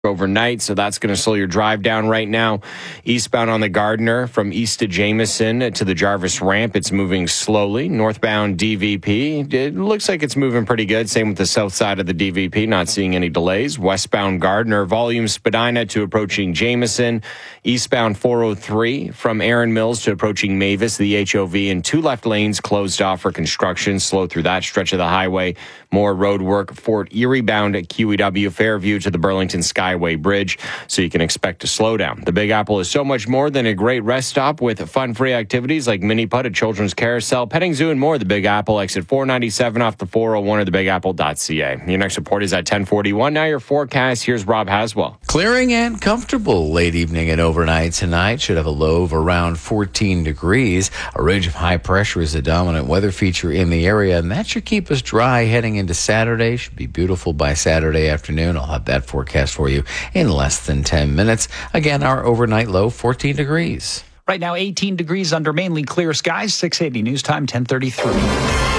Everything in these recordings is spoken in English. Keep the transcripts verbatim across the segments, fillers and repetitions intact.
overnight, so that's going to slow your drive down right now. Eastbound on the Gardiner from east to Jameson to the Jarvis ramp, it's moving slowly. Northbound D V P, it looks like it's moving pretty good. Same with the south side of the D V P, not seeing any delays. Westbound Gardiner, volume Spadina to approaching Jameson. Eastbound four oh three from Erin Mills to approaching Mavis, the H O V, and two left lanes closed off for construction. Slow through that stretch of the highway. More road work. Fort Erie bound at Q E W, Fairview to the Burlington Skyway Bridge, so you can expect a slowdown. The Big Apple is so much more than a great rest stop with fun-free activities like mini putt, a children's carousel, petting zoo, and more. The Big Apple, exit four ninety-seven off the four oh one or the big apple dot c a. Your next report is at ten forty-one. Now your forecast. Here's Rob Haswell. Clearing and comfortable late evening and overnight tonight. Should have a low of around fourteen degrees. A ridge of high pressure is the dominant weather feature in the area, and that should keep us dry heading into Saturday. Should be beautiful by Saturday afternoon. I'll have that forecast for you in less than ten minutes. Again, our overnight low, fourteen degrees. Right now, eighteen degrees under mainly clear skies. six eighty News Time, ten thirty-three.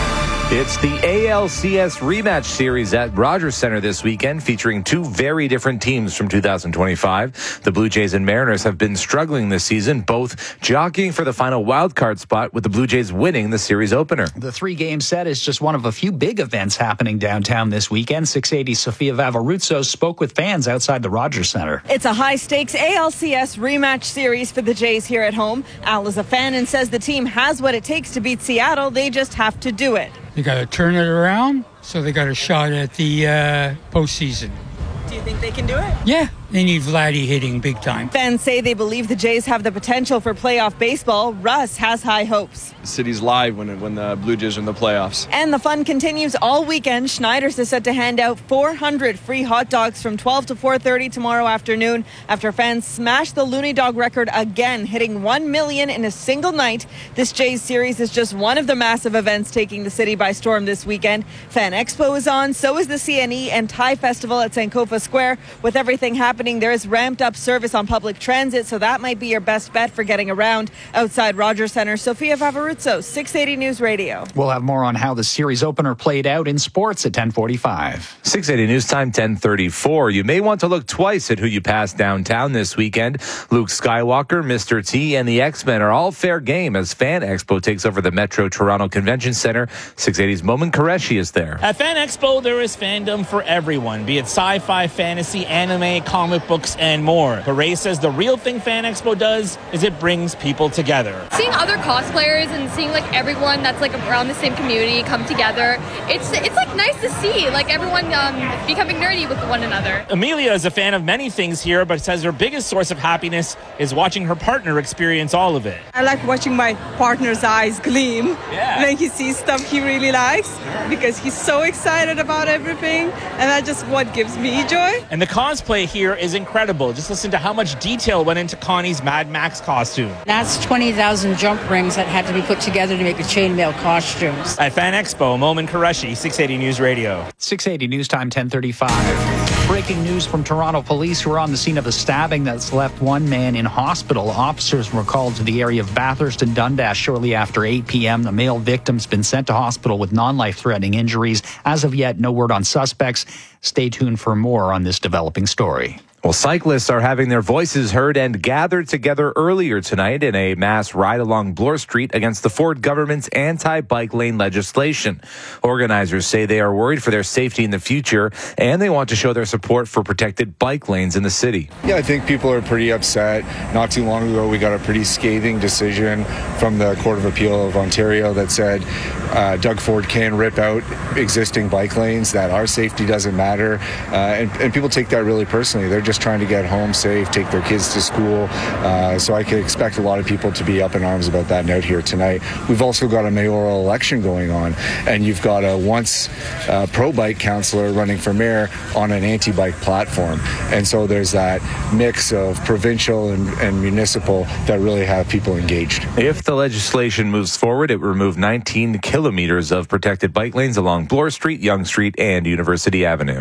It's the A L C S rematch series at Rogers Center this weekend, featuring two very different teams from two thousand twenty-five. The Blue Jays and Mariners have been struggling this season, both jockeying for the final wildcard spot, with the Blue Jays winning the series opener. The three-game set is just one of a few big events happening downtown this weekend. six eighty Sofia Vavaruzzo spoke with fans outside the Rogers Center. It's a high-stakes A L C S rematch series for the Jays here at home. Al is a fan and says the team has what it takes to beat Seattle. They just have to do it. They got to turn it around, so they got a shot at the uh, postseason. Do you think they can do it? Yeah, they need Vladdy hitting big time. Fans say they believe the Jays have the potential for playoff baseball. Russ has high hopes. The city's live when, when the Blue Jays are in the playoffs. And the fun continues all weekend. Schneider's is set to hand out four hundred free hot dogs from twelve to four thirty tomorrow afternoon after fans smashed the Looney Dog record again, hitting one million in a single night. This Jays series is just one of the massive events taking the city by storm this weekend. Fan Expo is on, so is the C N E and Thai Festival at Sankofa Square. With everything happening, there is ramped up service on public transit, so that might be your best bet for getting around outside Rogers Center. Sofia Vavaruzzo, six eighty News Radio. We'll have more on how the series opener played out in sports at ten forty-five. six eighty News Time, ten thirty-four. You may want to look twice at who you pass downtown this weekend. Luke Skywalker, Mister T, and the X-Men are all fair game as Fan Expo takes over the Metro Toronto Convention Center. six eighty's Momin Qureshi is there. At Fan Expo, there is fandom for everyone, be it sci-fi, fantasy, anime, comic books, and more. Hooray says the real thing Fan Expo does is it brings people together. Seeing other cosplayers and seeing like everyone that's like around the same community come together, it's it's like nice to see like everyone um, becoming nerdy with one another. Amelia is a fan of many things here, but says her biggest source of happiness is watching her partner experience all of it. I like watching my partner's eyes gleam yeah. when he sees stuff he really likes because he's so excited about everything, and that's just what gives me joy. And the cosplay here is incredible. Just listen to how much detail went into Connie's Mad Max costume. That's twenty thousand jump rings that had to be put together to make a chainmail costume. At Fan Expo, Momin Qureshi, six eighty News Radio. six eighty News Time, ten thirty-five. Breaking news from Toronto police who are on the scene of a stabbing that's left one man in hospital. Officers were called to the area of Bathurst and Dundas shortly after eight p.m. The male victim's been sent to hospital with non-life-threatening injuries. As of yet, no word on suspects. Stay tuned for more on this developing story. Well, cyclists are having their voices heard and gathered together earlier tonight in a mass ride along Bloor Street against the Ford government's anti-bike lane legislation. Organizers say they are worried for their safety in the future, and they want to show their support for protected bike lanes in the city. Yeah, I think people are pretty upset. Not too long ago, we got a pretty scathing decision from the Court of Appeal of Ontario that said uh, Doug Ford can rip out existing bike lanes, that our safety doesn't matter, uh, and, and people take that really personally. They're just trying to get home safe, take their kids to school. Uh, so I could expect a lot of people to be up in arms about that and out here tonight. We've also got a mayoral election going on, and you've got a once uh, pro-bike councillor running for mayor on an anti-bike platform. And so there's that mix of provincial and, and municipal that really have people engaged. If the legislation moves forward, it will remove nineteen kilometers of protected bike lanes along Bloor Street, Yonge Street, and University Avenue.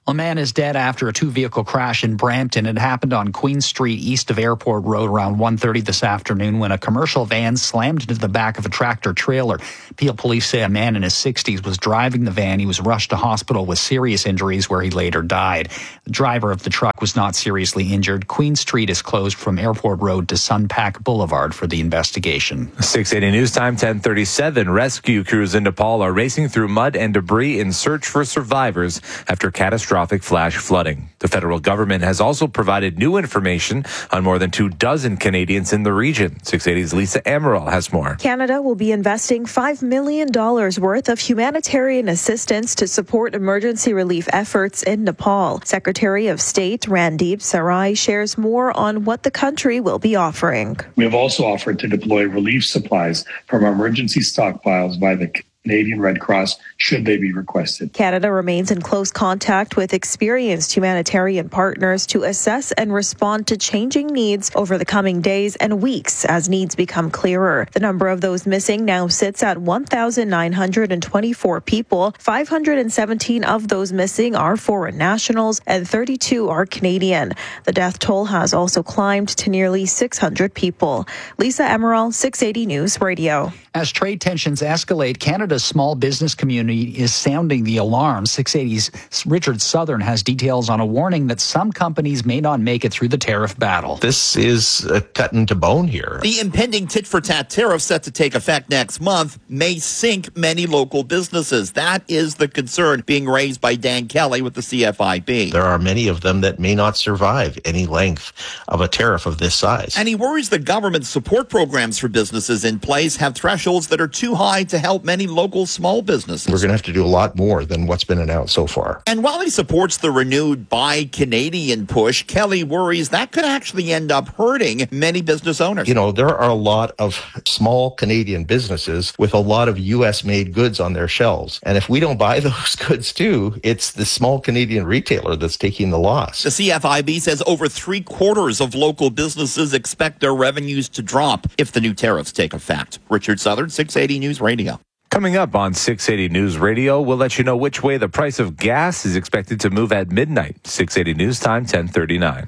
A man is dead after a two-vehicle crash in Brampton. It happened on Queen Street east of Airport Road around one thirty this afternoon when a commercial van slammed into the back of a tractor-trailer. Peel police say a man in his sixties was driving the van. He was rushed to hospital with serious injuries where he later died. The driver of the truck was not seriously injured. Queen Street is closed from Airport Road to Sunpack Boulevard for the investigation. six eighty News Time, ten thirty-seven. Rescue crews in Nepal are racing through mud and debris in search for survivors after catastrophic flash flooding. The federal government has also provided new information on more than two dozen Canadians in the region. six eighty's Lisa Amaral has more. Canada will be investing five million dollars worth of humanitarian assistance to support emergency relief efforts in Nepal. Secretary of State Randeep Sarai shares more on what the country will be offering. We have also offered to deploy relief supplies from our emergency stockpiles by the Canadian Red Cross should they be requested. Canada remains in close contact with experienced humanitarian partners to assess and respond to changing needs over the coming days and weeks as needs become clearer. The number of those missing now sits at one thousand nine hundred twenty-four people. five hundred seventeen of those missing are foreign nationals and thirty-two are Canadian. The death toll has also climbed to nearly six hundred people. Lisa Amaral, six eighty News Radio. As trade tensions escalate, Canada's small business community is sounding the alarm. six eighty's Richard Southern has details on a warning that some companies may not make it through the tariff battle. This is a cut into bone here. The impending tit-for-tat tariff set to take effect next month may sink many local businesses. That is the concern being raised by Dan Kelly with the C F I B. There are many of them that may not survive any length of a tariff of this size. And he worries the government support programs for businesses in place have thresholds that are too high to help many local small businesses. We're going to have to do a lot more than what's been announced so far. And while he supports the renewed Buy Canadian push, Kelly worries that could actually end up hurting many business owners. You know, there are a lot of small Canadian businesses with a lot of U S-made goods on their shelves. And if we don't buy those goods too, it's the small Canadian retailer that's taking the loss. The C F I B says over three quarters of local businesses expect their revenues to drop if the new tariffs take effect. Richard Southern, six eighty News Radio. Coming up on six eighty News Radio, we'll let you know which way the price of gas is expected to move at midnight. six eighty News Time, ten thirty-nine.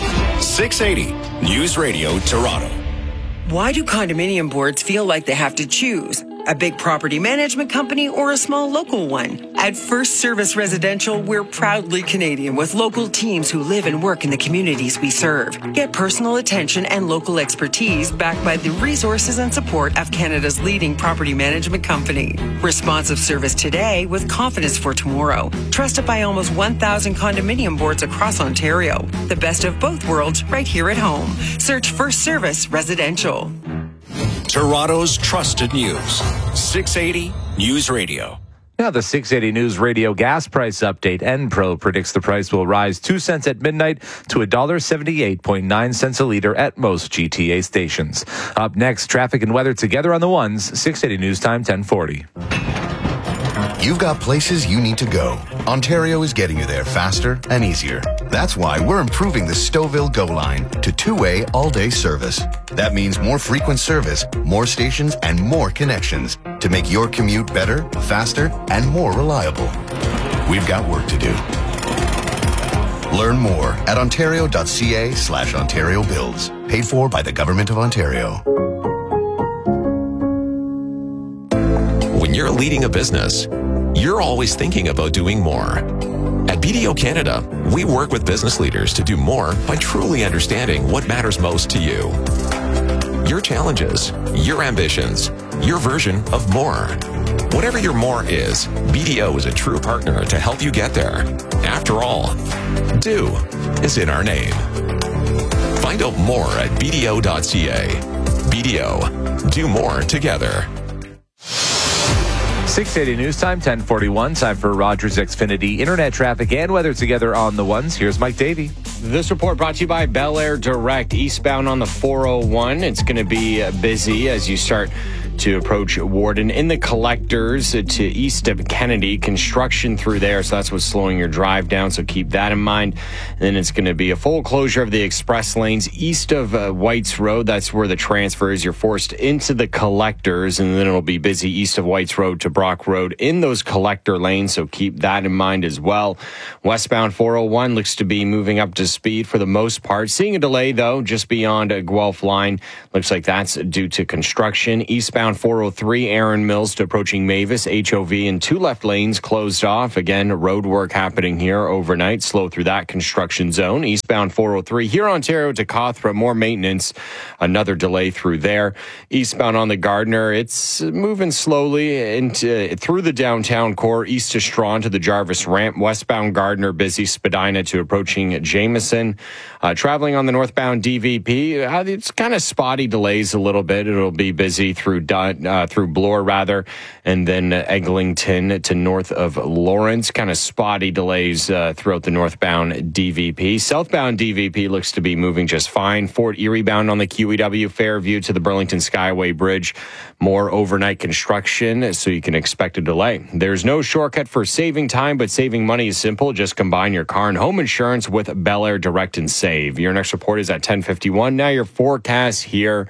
six eighty News Radio, Toronto. Why do condominium boards feel like they have to choose? A big property management company or a small local one? At First Service Residential, we're proudly Canadian with local teams who live and work in the communities we serve. Get personal attention and local expertise backed by the resources and support of Canada's leading property management company. Responsive service today with confidence for tomorrow. Trusted by almost one thousand condominium boards across Ontario. The best of both worlds right here at home. Search First Service Residential. Toronto's trusted news. six eighty News Radio. Now the six eighty News Radio gas price update. Enpro predicts the price will rise two cents at midnight to one dollar seventy-eight point nine cents a liter at most G T A stations. Up next, traffic and weather together on the ones. six eighty News Time, ten forty. You've got places you need to go. Ontario is getting you there faster and easier. That's why we're improving the Stouffville Go line to two-way all-day service. That means more frequent service, more stations, and more connections to make your commute better, faster, and more reliable. We've got work to do. Learn more at ontario.ca slash Ontario Builds. Paid for by the Government of Ontario. When you're leading a business, you're always thinking about doing more. At B D O Canada, we work with business leaders to do more by truly understanding what matters most to you. Your challenges, your ambitions, your version of more. Whatever your more is, B D O is a true partner to help you get there. After all, do is in our name. Find out more at b d o dot c a. B D O, do more together. six eighty News Time, ten forty-one. Time for Rogers Xfinity internet traffic and weather together on the ones. Here's Mike Davey. This report brought to you by Bel Air Direct, eastbound on the four oh one. It's going to be busy as you start to approach Warden. In the collectors to east of Kennedy, construction through there, so that's what's slowing your drive down, so keep that in mind. And then it's going to be a full closure of the express lanes east of uh, Whites Road. That's where the transfer is. You're forced into the collectors, and then it'll be busy east of Whites Road to Brock Road in those collector lanes, so keep that in mind as well. Westbound four oh one looks to be moving up to speed for the most part. Seeing a delay, though, just beyond a Guelph line. Looks like that's due to construction. Eastbound four oh three, Aaron Mills to approaching Mavis, H O V, and two left lanes closed off. Again, road work happening here overnight. Slow through that construction zone. Eastbound four oh three, here Ontario to Cawthra, more maintenance. Another delay through there. Eastbound on the Gardiner, it's moving slowly into through the downtown core, east to Strawn to the Jarvis ramp. Westbound Gardiner busy. Spadina to approaching Jameson. Uh, traveling on the northbound D V P, uh, it's kind of spotty delays a little bit. It'll be busy through Dun, uh, through Bloor rather, and then uh, Eglinton to north of Lawrence. Kind of spotty delays uh, throughout the northbound D V P. Southbound D V P looks to be moving just fine. Fort Erie bound on the Q E W, Fairview to the Burlington Skyway Bridge. More overnight construction, so you can expect a delay. There's no shortcut for saving time, but saving money is simple. Just combine your car and home insurance with Bel Air Direct and Save. Your next report is at ten fifty-one. Now your forecast here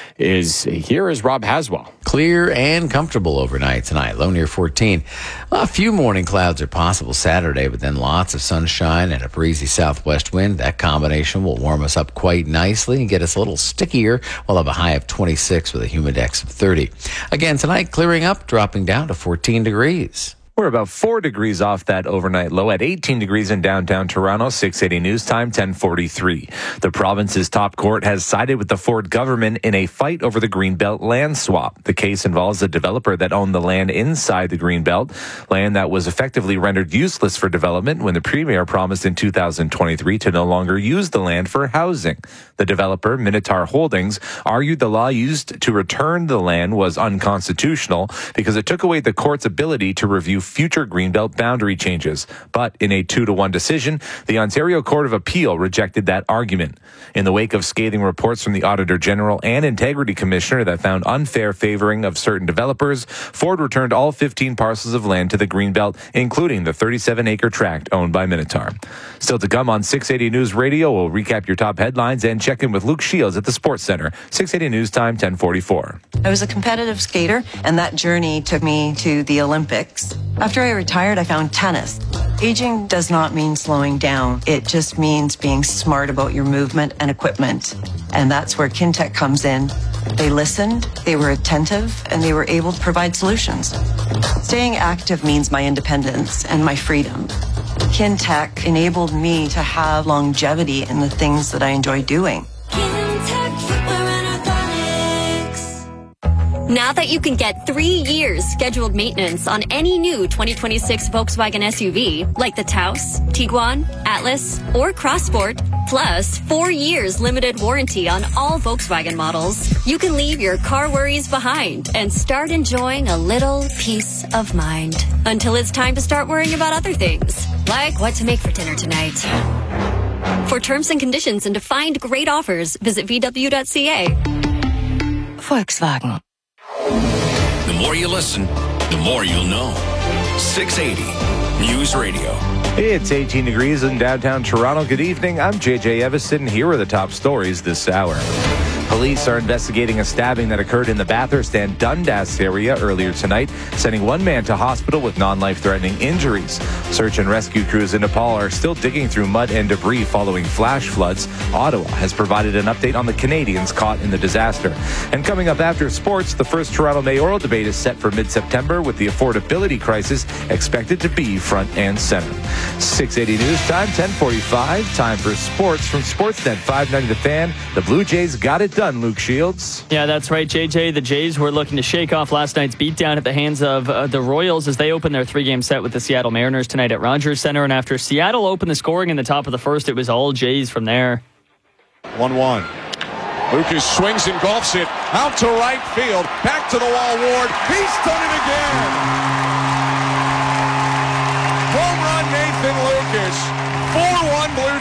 is here is Rob Haswell. Clear and comfortable overnight tonight. Low near fourteen. Well, a few morning clouds are possible Saturday, but then lots of sunshine and a breezy southwest wind. That combination will warm us up quite nicely and get us a little stickier. We'll have a high of twenty-six with a humidex of thirty. Again tonight, clearing up, dropping down to fourteen degrees. We're about four degrees off that overnight low at eighteen degrees in downtown Toronto. six eighty News Time, ten forty-three. The province's top court has sided with the Ford government in a fight over the Greenbelt land swap. The case involves a developer that owned the land inside the Greenbelt, land that was effectively rendered useless for development when the premier promised in two thousand twenty-three to no longer use the land for housing. The developer, Minotaur Holdings, argued the law used to return the land was unconstitutional because it took away the court's ability to review future Greenbelt boundary changes. But in a two to one decision, the Ontario Court of Appeal rejected that argument. In the wake of scathing reports from the Auditor General and Integrity Commissioner that found unfair favoring of certain developers, Ford returned all fifteen parcels of land to the Greenbelt, including the thirty-seven acre tract owned by Minotaur. Still to come on six eighty News Radio, we'll recap your top headlines and check in with Luke Shields at the Sports Center. six eighty News Time, ten forty-four. I was a competitive skater, and that journey took me to the Olympics. After I retired, I found tennis. Aging does not mean slowing down. It just means being smart about your movement and equipment. And that's where Kintec comes in. They listened, they were attentive, and they were able to provide solutions. Staying active means my independence and my freedom. Kintec enabled me to have longevity in the things that I enjoy doing. Now that you can get three years scheduled maintenance on any new twenty twenty-six Volkswagen S U V, like the Taos, Tiguan, Atlas, or Crossport, plus four years limited warranty on all Volkswagen models, you can leave your car worries behind and start enjoying a little peace of mind. Until it's time to start worrying about other things, like what to make for dinner tonight. For terms and conditions and to find great offers, visit v w dot c a. Volkswagen. The more you listen, the more you'll know. six eighty News Radio. It's eighteen degrees in downtown Toronto. Good evening. I'm J J Evison. Here are the top stories this hour. Police are investigating a stabbing that occurred in the Bathurst and Dundas area earlier tonight, sending one man to hospital with non-life-threatening injuries. Search and rescue crews in Nepal are still digging through mud and debris following flash floods. Ottawa has provided an update on the Canadians caught in the disaster. And coming up after sports, the first Toronto mayoral debate is set for mid-September, with the affordability crisis expected to be front and center. six eighty News Time, ten forty-five. Time for sports from Sportsnet five ninety The Fan. The Blue Jays got it done, Luke Shields. Yeah, that's right, J J. The Jays were looking to shake off last night's beatdown at the hands of uh, the Royals as they opened their three-game set with the Seattle Mariners tonight at Rogers Center. And after Seattle opened the scoring in the top of the first, it was all Jays from there. one one. Lucas swings and golfs it out to right field. Back to the wall, Ward. He's done it again. Home run, Nathan Lucas. four one Blue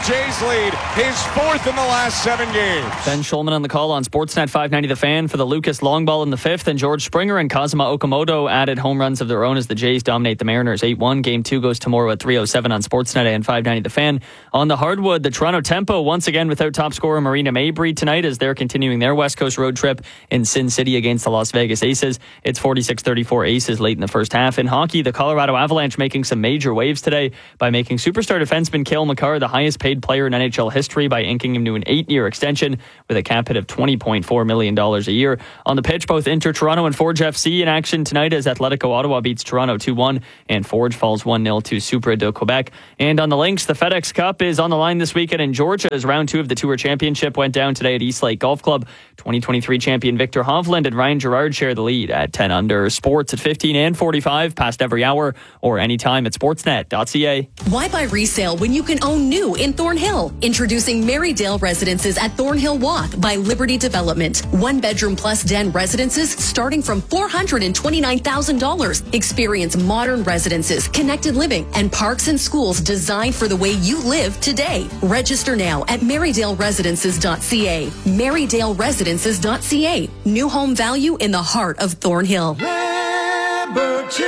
Jays lead, his fourth in the last seven games. Ben Schulman on the call on Sportsnet five ninety The Fan for the Lucas long ball in the fifth, and George Springer and Kazuma Okamoto added home runs of their own as the Jays dominate the Mariners eight one. Game two goes tomorrow at three oh seven on Sportsnet and five ninety The Fan. On the hardwood, the Toronto Tempo once again without top scorer Marina Mabrey tonight as they're continuing their West Coast road trip in Sin City against the Las Vegas Aces. It's forty-six thirty-four Aces late in the first half. In hockey, the Colorado Avalanche making some major waves today by making superstar defenseman Cale Makar the highest paid player in N H L history by inking him to an eight-year extension with a cap hit of twenty point four million dollars a year. On the pitch, both Inter Toronto and Forge F C in action tonight as Atletico Ottawa beats Toronto two one and Forge falls one nil to Supra de Quebec. And on the links, the FedEx Cup is on the line this weekend in Georgia as round two of the Tour Championship went down today at East Lake Golf Club. twenty twenty-three champion Victor Hovland and Ryan Gerard share the lead at ten under. Sports at fifteen and forty-five, past every hour or anytime at sportsnet dot c a. Why buy resale when you can own new in Thornhill? Introducing Marydale Residences at Thornhill Walk by Liberty Development. One bedroom plus den residences starting from four hundred twenty-nine thousand dollars. Experience modern residences, connected living, and parks and schools designed for the way you live today. Register now at marydale residences dot c a. marydale residences dot c a. New home value in the heart of Thornhill. Liberty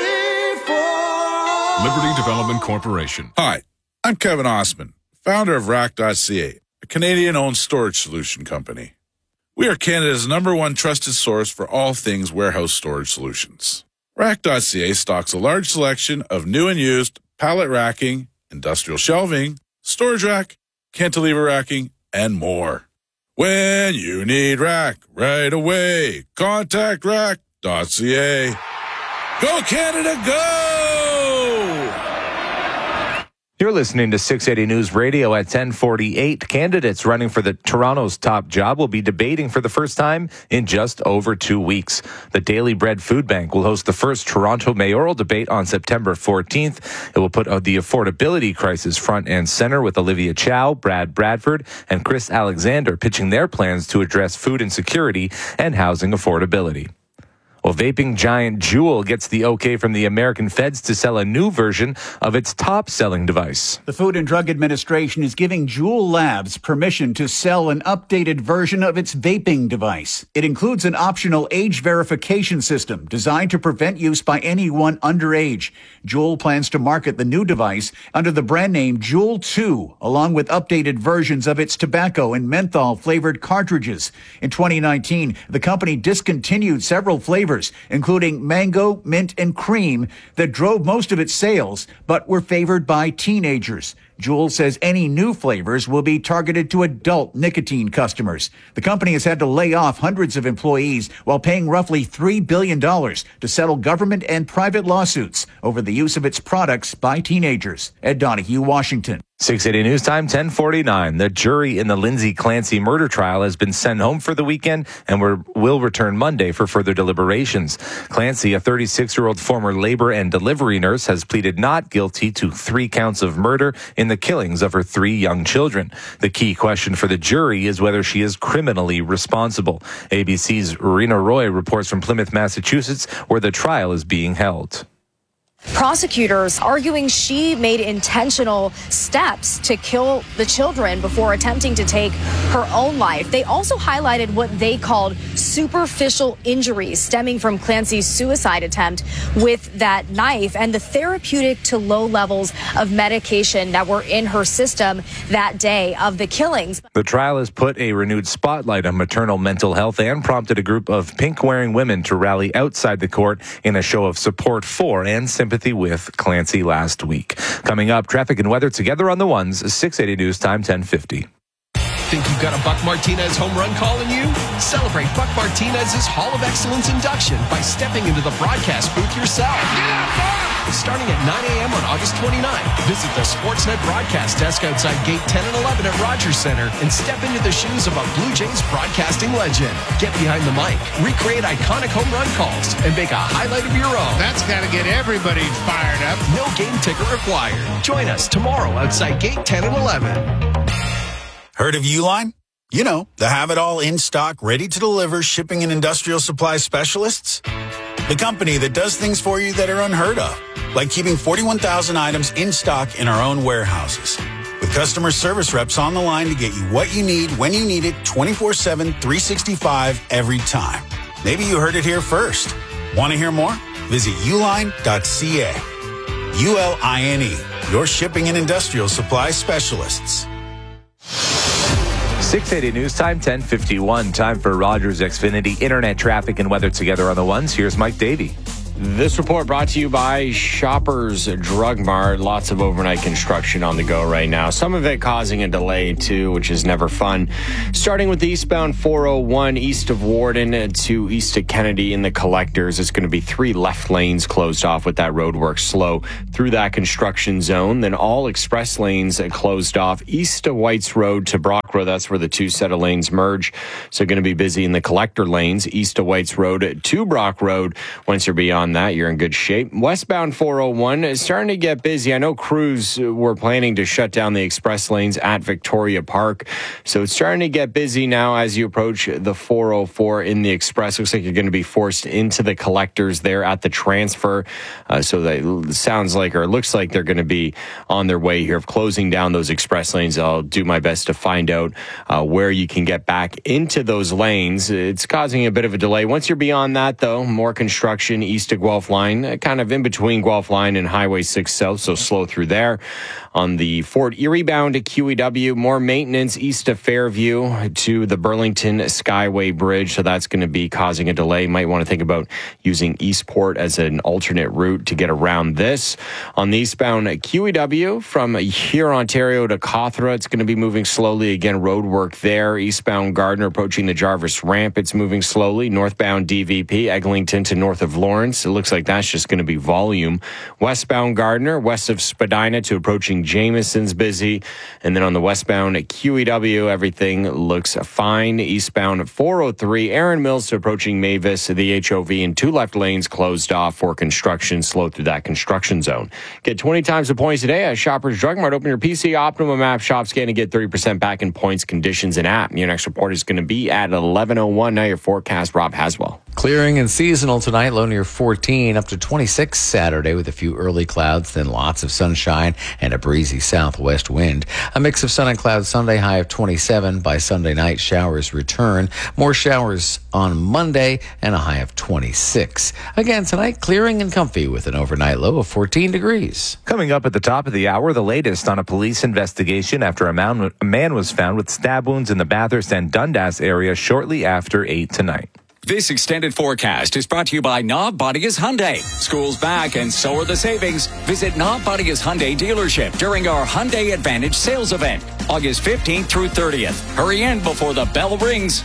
Development Corporation. Hi, I'm Kevin Osman, founder of rack dot c a, a Canadian-owned storage solution company. We are Canada's number one trusted source for all things warehouse storage solutions. rack dot c a stocks a large selection of new and used pallet racking, industrial shelving, storage rack, cantilever racking, and more. When you need rack right away, contact rack dot c a. Go Canada, go! You're listening to six eighty News Radio at ten forty-eight. Candidates running for the Toronto's top job will be debating for the first time in just over two weeks. The Daily Bread Food Bank will host the first Toronto mayoral debate on September fourteenth. It will put the affordability crisis front and center with Olivia Chow, Brad Bradford, and Chris Alexander pitching their plans to address food insecurity and housing affordability. Well, vaping giant Juul gets the okay from the American feds to sell a new version of its top-selling device. The Food and Drug Administration is giving Juul Labs permission to sell an updated version of its vaping device. It includes an optional age verification system designed to prevent use by anyone underage. Juul plans to market the new device under the brand name Juul two, along with updated versions of its tobacco and menthol-flavored cartridges. In twenty nineteen, the company discontinued several flavors, including mango, mint, and cream, that drove most of its sales, but were favored by teenagers. Juul says any new flavors will be targeted to adult nicotine customers. The company has had to lay off hundreds of employees while paying roughly three billion dollars to settle government and private lawsuits over the use of its products by teenagers. Ed Donahue, Washington. six eighty News Time, ten forty-nine. The jury in the Lindsay Clancy murder trial has been sent home for the weekend and will return Monday for further deliberations. Clancy, a thirty-six-year-old former labor and delivery nurse, has pleaded not guilty to three counts of murder in the killings of her three young children. The key question for the jury is whether she is criminally responsible. A B C's Rena Roy reports from Plymouth, Massachusetts, where the trial is being held. Prosecutors arguing she made intentional steps to kill the children before attempting to take her own life. They also highlighted what they called superficial injuries stemming from Clancy's suicide attempt with that knife and the therapeutic to low levels of medication that were in her system that day of the killings. The trial has put a renewed spotlight on maternal mental health and prompted a group of pink-wearing women to rally outside the court in a show of support for and sympathy with Clancy last week. Coming up, traffic and weather together on the ones, six eighty News Time, ten fifty. Think you've got a Buck Martinez home run calling you? Celebrate Buck Martinez's Hall of Excellence induction by stepping into the broadcast booth yourself. Starting at nine a.m. on August twenty-ninth, visit the Sportsnet broadcast desk outside Gate ten and eleven at Rogers Center and step into the shoes of a Blue Jays broadcasting legend. Get behind the mic, recreate iconic home run calls, and make a highlight of your own. That's got to get everybody fired up. No game ticket required. Join us tomorrow outside Gate ten and eleven. Heard of Uline? You know, the have-it-all in-stock, ready-to-deliver shipping and industrial supply specialists. The company that does things for you that are unheard of, like keeping forty-one thousand items in stock in our own warehouses. With with customer service reps on the line to get you what you need when you need it twenty-four seven, three sixty-five every time. Maybe you heard it here first. Want to hear more? Visit uline dot c a. U L I N E, your shipping and industrial supply specialists. six eighty News Time, ten fifty-one. Time for Rogers Xfinity Internet traffic and weather together on the ones. Here's Mike Davey. This report brought to you by Shoppers Drug Mart. Lots of overnight construction on the go right now. Some of it causing a delay, too, which is never fun. Starting with the eastbound four oh one east of Warden to east of Kennedy in the collectors. It's going to be three left lanes closed off with that roadwork slow through that construction zone. Then all express lanes closed off east of Whites Road to Brock Road. That's where the two set of lanes merge. So going to be busy in the collector lanes east of Whites Road to Brock Road. Once you're beyond that, you're in good shape. Westbound four oh one is starting to get busy. I know crews were planning to shut down the express lanes at Victoria Park, so it's starting to get busy now as you approach the four oh four in the express. Looks like you're going to be forced into the collectors there at the transfer, uh, so that sounds like, or looks like they're going to be on their way here of closing down those express lanes. I'll do my best to find out uh, where you can get back into those lanes. It's causing a bit of a delay. Once you're beyond that, though, more construction east of Guelph Line, kind of in between Guelph Line and Highway six South, so slow through there. On the Fort Erie bound to Q E W, more maintenance east of Fairview to the Burlington Skyway Bridge, so that's going to be causing a delay. Might want to think about using Eastport as an alternate route to get around this. On the eastbound Q E W from here, Ontario to Cawthra, it's going to be moving slowly. Again, road work there. Eastbound Gardner approaching the Jarvis Ramp, it's moving slowly. Northbound D V P, Eglinton to north of Lawrence, it looks like that's just going to be volume. Westbound Gardner, west of Spadina to approaching Jameson's busy. And then on the westbound Q E W, everything looks fine. Eastbound four oh three, Aaron Mills to approaching Mavis, the H O V, and two left lanes closed off for construction, slow through that construction zone. Get twenty times the points today at Shoppers Drug Mart. Open your P C Optimum app, shop, scan, and get thirty percent back in points, conditions, and app. Your next report is going to be at eleven oh one. Now your forecast, Rob Haswell. Clearing and seasonal tonight, low near fourteen, up to twenty-six Saturday with a few early clouds, then lots of sunshine and a breezy southwest wind. A mix of sun and clouds Sunday, high of twenty-seven. By Sunday night, showers return. More showers on Monday and a high of twenty-six. Again tonight, clearing and comfy with an overnight low of fourteen degrees. Coming up at the top of the hour, the latest on a police investigation after a man, a man was found with stab wounds in the Bathurst and Dundas area shortly after eight tonight. This extended forecast is brought to you by Knob Bodias Hyundai. School's back and so are the savings. Visit Knob Bodias Hyundai dealership during our Hyundai Advantage sales event, August fifteenth through thirtieth. Hurry in before the bell rings.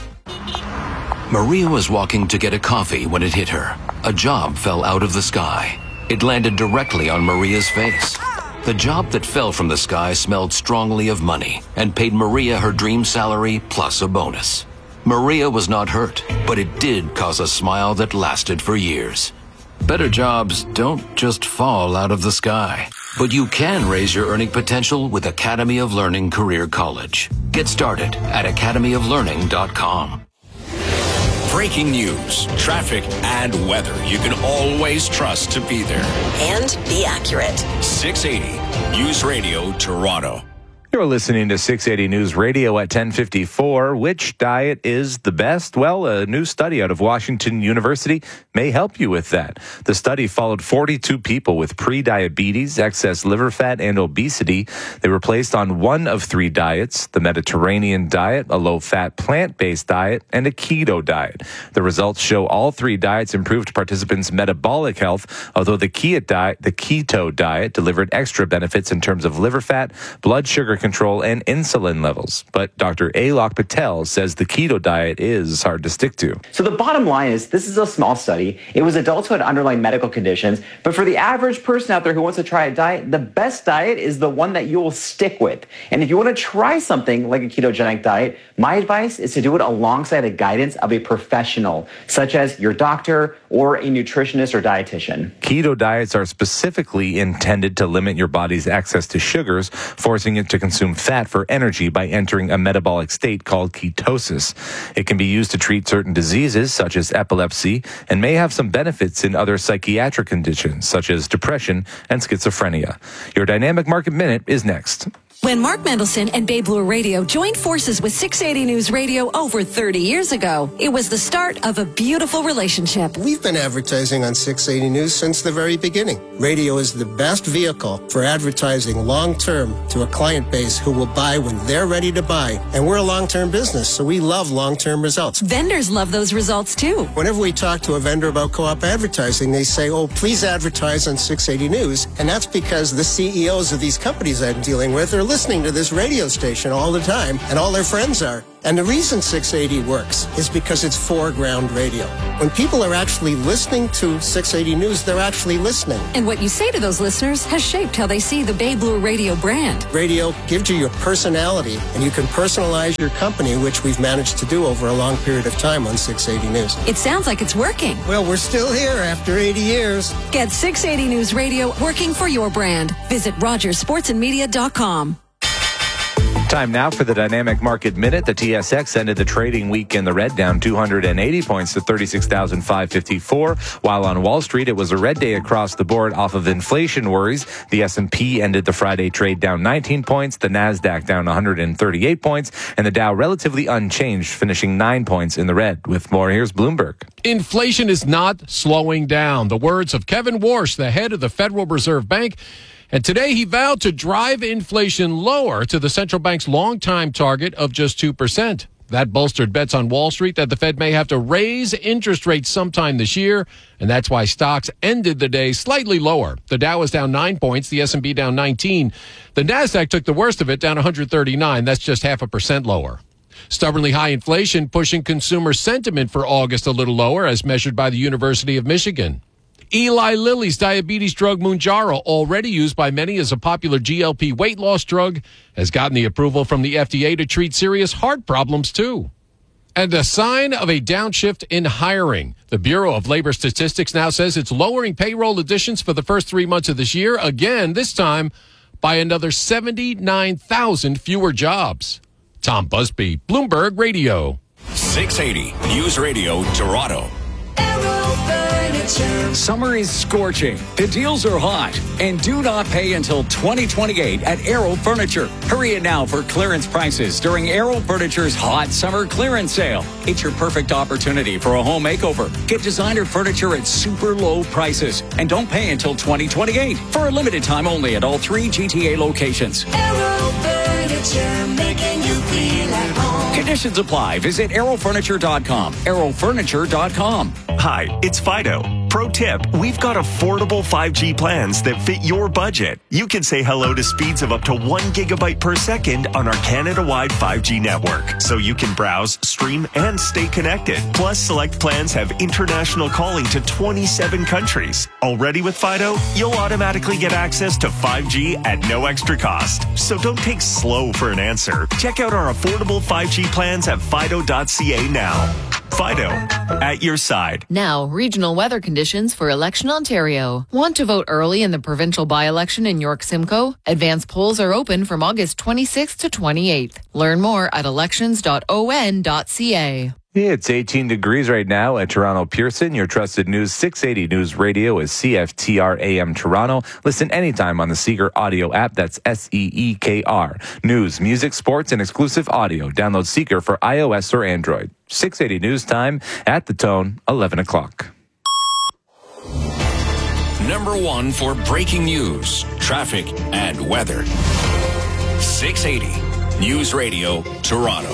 Maria was walking to get a coffee when it hit her. A job fell out of the sky. It landed directly on Maria's face. The job that fell from the sky smelled strongly of money and paid Maria her dream salary plus a bonus. Maria was not hurt, but it did cause a smile that lasted for years. Better jobs don't just fall out of the sky, but you can raise your earning potential with Academy of Learning Career College. Get started at academy of learning dot com. Breaking news, traffic, and weather you can always trust to be there. And be accurate. six eighty News Radio Toronto. You're listening to six eighty News Radio at ten fifty-four. Which diet is the best? Well, a new study out of Washington University may help you with that. The study followed forty-two people with pre-diabetes, excess liver fat, and obesity. They were placed on one of three diets: the Mediterranean diet, a low-fat plant-based diet, and a keto diet. The results show all three diets improved participants' metabolic health, although the keto diet, the keto diet delivered extra benefits in terms of liver fat, blood sugar control, and insulin levels. But Doctor Alok Patel says the keto diet is hard to stick to. So the bottom line is this is a small study. It was adults who had underlying medical conditions. But for the average person out there who wants to try a diet, the best diet is the one that you will stick with. And if you want to try something like a ketogenic diet, my advice is to do it alongside the guidance of a professional, such as your doctor or a nutritionist or dietitian. Keto diets are specifically intended to limit your body's access to sugars, forcing it to consume fat for energy by entering a metabolic state called ketosis. It can be used to treat certain diseases such as epilepsy and may have some benefits in other psychiatric conditions such as depression and schizophrenia. Your Dynamic Market Minute is next. When Mark Mendelson and Bay Blue Radio joined forces with six eighty News Radio over thirty years ago, it was the start of a beautiful relationship. We've been advertising on six eighty News since the very beginning. Radio is the best vehicle for advertising long-term to a client base who will buy when they're ready to buy. And we're a long-term business, so we love long-term results. Vendors love those results too. Whenever we talk to a vendor about co-op advertising, they say, oh, please advertise on six eighty News. And that's because the C E Os of these companies I'm dealing with are listening to this radio station all the time, and all their friends are. And the reason six eighty works is because it's foreground radio. When people are actually listening to six eighty News, they're actually listening. And what you say to those listeners has shaped how they see the Bay Blue Radio brand. Radio gives you your personality, and you can personalize your company, which we've managed to do over a long period of time on six eighty News. It sounds like it's working. Well, we're still here after eighty years. Get six eighty News Radio working for your brand. Visit rogers sports and media dot com. Time now for the Dynamic Market Minute. The T S X ended the trading week in the red, down two hundred eighty points to thirty-six thousand five hundred fifty-four. While on Wall Street, it was a red day across the board off of inflation worries. The S and P ended the Friday trade down nineteen points, the NASDAQ down one hundred thirty-eight points, and the Dow relatively unchanged, finishing nine points in the red. With more, here's Bloomberg. Inflation is not slowing down. The words of Kevin Warsh, the head of the Federal Reserve Bank. And today he vowed to drive inflation lower to the central bank's longtime target of just two percent. That bolstered bets on Wall Street that the Fed may have to raise interest rates sometime this year, and that's why stocks ended the day slightly lower. The Dow was down nine points, the S and P down nineteen. The NASDAQ took the worst of it, down one hundred thirty-nine. That's just half a percent lower. Stubbornly high inflation pushing consumer sentiment for August a little lower, as measured by the University of Michigan. Eli Lilly's diabetes drug Mounjaro, already used by many as a popular G L P weight loss drug, has gotten the approval from the F D A to treat serious heart problems, too. And a sign of a downshift in hiring. The Bureau of Labor Statistics now says it's lowering payroll additions for the first three months of this year, again, this time by another seventy-nine thousand fewer jobs. Tom Busby, Bloomberg Radio. six eighty News Radio, Toronto. Summer is scorching. The deals are hot. And do not pay until twenty twenty-eight at Aero Furniture. Hurry in now for clearance prices during Aero Furniture's hot summer clearance sale. It's your perfect opportunity for a home makeover. Get designer furniture at super low prices. And don't pay until twenty twenty-eight. For a limited time only at all three G T A locations. Aero Furniture, making you feel at home. Conditions apply. Visit aero furniture dot com. aero furniture dot com. Hi, it's Fido. Pro tip, we've got affordable five G plans that fit your budget. You can say hello to speeds of up to one gigabyte per second on our Canada-wide five G network, so you can browse, stream, and stay connected. Plus, select plans have international calling to twenty-seven countries. Already with Fido, you'll automatically get access to five G at no extra cost. So don't take slow for an answer. Check out our affordable five G plans at fido dot c a now. Fido, at your side. Now, regional weather conditions for Election Ontario. Want to vote early in the provincial by-election in York Simcoe? Advance polls are open from August twenty-sixth to twenty-eighth. Learn more at elections dot o n dot c a. It's eighteen degrees right now at Toronto Pearson. Your trusted news six eighty News Radio is C F T R A M Toronto. Listen anytime on the Seeker audio app. That's S E E K R. News, music, sports, and exclusive audio. Download Seeker for iOS or Android. six eighty News Time at the Tone, eleven o'clock. Number one for breaking news, traffic, and weather. six eighty News Radio, Toronto.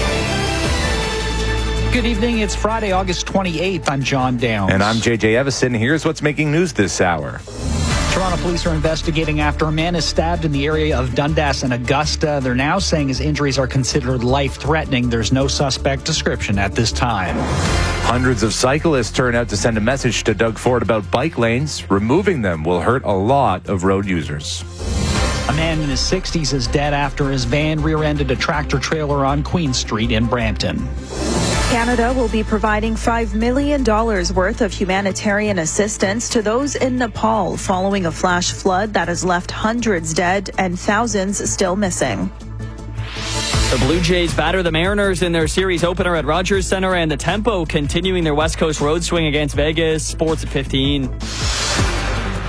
Good evening. It's Friday, August twenty-eighth. I'm John Downs. And I'm J J Evison. Here's what's making news this hour. Toronto police are investigating after a man is stabbed in the area of Dundas and Augusta. They're now saying his injuries are considered life-threatening. There's no suspect description at this time. Hundreds of cyclists turn out to send a message to Doug Ford about bike lanes. Removing them will hurt a lot of road users. A man in his sixties is dead after his van rear-ended a tractor-trailer on Queen Street in Brampton. Canada will be providing five million dollars worth of humanitarian assistance to those in Nepal following a flash flood that has left hundreds dead and thousands still missing. The Blue Jays batter the Mariners in their series opener at Rogers Centre, and the Tempo continuing their West Coast road swing against Vegas. Sports at fifteen.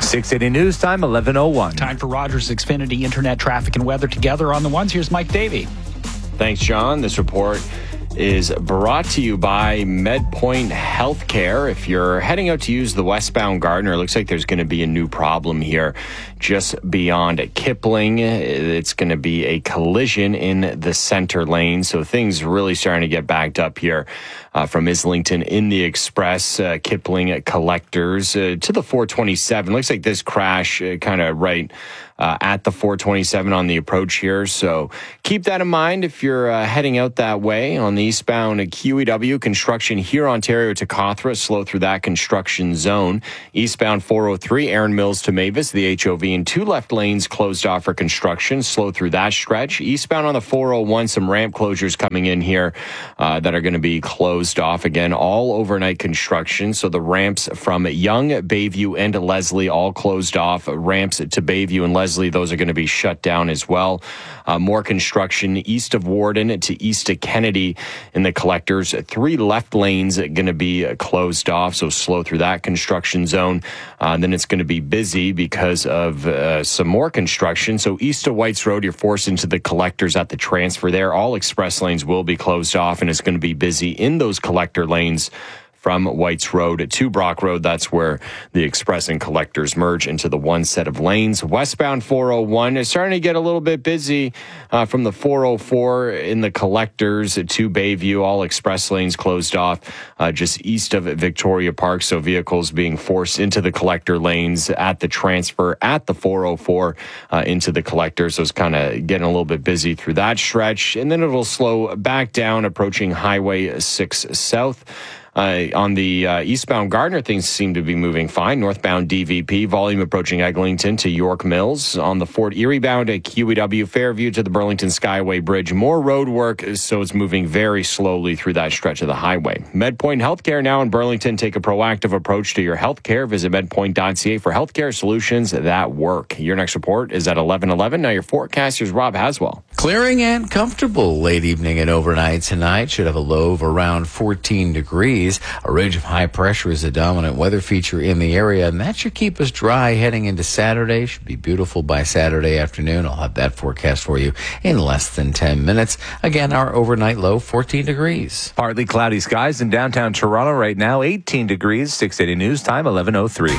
six eighty News Time, eleven oh one. Time for Rogers Xfinity Internet traffic and weather together on the ones. Here's Mike Davey. Thanks, John. This report is brought to you by MedPoint Healthcare. If you're heading out to use the westbound Gardiner, it looks like there's going to be a new problem here just beyond Kipling. It's going to be a collision in the center lane, so things really starting to get backed up here uh, from Islington in the Express, uh, Kipling collectors uh, to the four twenty-seven. Looks like this crash uh, kind of right Uh, at the four twenty-seven on the approach here. So keep that in mind if you're uh, heading out that way on the eastbound Q E W. Construction here, Ontario to Cawthra, slow through that construction zone. Eastbound four oh three, Erin Mills to Mavis, the H O V in two left lanes closed off for construction, slow through that stretch. Eastbound on the four oh one, some ramp closures coming in here uh, that are going to be closed off again, all overnight construction. So the ramps from Young, Bayview, and Leslie all closed off. Ramps to Bayview and Leslie, those are going to be shut down as well. Uh, more construction east of Warden to east of Kennedy in the collectors. Three left lanes going to be closed off, so slow through that construction zone. Uh, then it's going to be busy because of uh, some more construction. So east of Whites Road, you're forced into the collectors at the transfer there. All express lanes will be closed off, and it's going to be busy in those collector lanes from Whites Road to Brock Road. That's where the express and collectors merge into the one set of lanes. Westbound four oh one is starting to get a little bit busy uh, from the four oh four in the collectors to Bayview. All express lanes closed off uh, just east of Victoria Park. So vehicles being forced into the collector lanes at the transfer at the four oh four uh, into the collectors. So it's kind of getting a little bit busy through that stretch. And then it'll slow back down approaching Highway six South. Uh, on the uh, eastbound Gardiner, things seem to be moving fine. Northbound D V P, volume approaching Eglinton to York Mills. On the Fort Erie bound at Q E W, Fairview to the Burlington Skyway Bridge. More road work, so it's moving very slowly through that stretch of the highway. MedPoint Healthcare now in Burlington. Take a proactive approach to your healthcare. Visit medpoint dot c a for healthcare solutions that work. Your next report is at eleven eleven. Now your forecast is Rob Haswell. Clearing and comfortable late evening and overnight tonight. Should have a low of around fourteen degrees. A ridge of high pressure is a dominant weather feature in the area, and that should keep us dry heading into Saturday. Should be beautiful by Saturday afternoon. I'll have that forecast for you in less than ten minutes. Again, our overnight low, fourteen degrees. Partly cloudy skies in downtown Toronto right now, eighteen degrees. six eighty News Time, eleven oh three.